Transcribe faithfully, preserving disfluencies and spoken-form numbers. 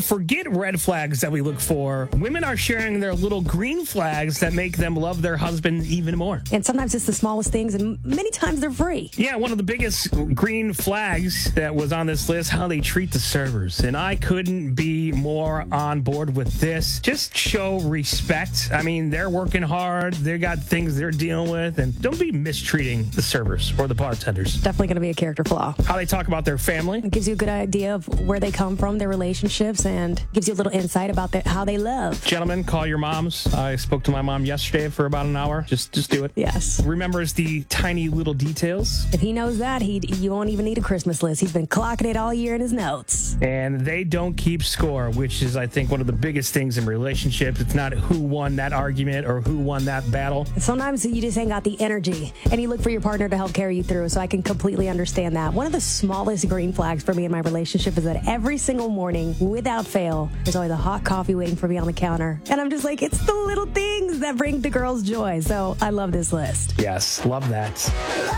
forget red flags that we look for. Women are sharing their little green flags that make them love their husband even more. And sometimes it's the smallest things, and many times they're free. Yeah, one of the biggest green flags that was on this list, how they treat the servers. And I couldn't be more on board with this. Just show respect. I mean, they're working hard. They got things they're dealing with. And don't be mistreating the servers or the bartenders. Definitely going to be a character flaw. How they talk about their family. It gives you a good idea of where they come from, their relationships, and gives you a little insight about the, how they love. Gentlemen, call your moms. I spoke to my mom yesterday for about an hour. Just just do it. Yes. Remembers the tiny little details. If he knows that, he you won't even need a Christmas list. He's been clocking it all year in his notes. And they don't keep score, which is, I think, one of the biggest things in relationships. It's not who won that argument or who won that battle. And sometimes you just ain't got the energy, and you look for your partner to help carry you through, so I can completely understand that. One of the smallest green flags for me in my relationship is that every single morning, without fail, there's always a hot coffee waiting for me on the counter. And I'm just like, it's the little things that bring the girls joy. So I love this list. Yes, love that.